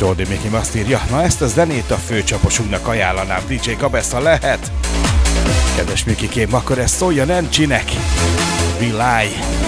Jordi Miki azt írja, na ezt a zenét a főcsaposunknak ajánlanám, DJ Gabesz, ha lehet. Kedves Mikikém, akkor ez szóljon Encsinek. Viláj!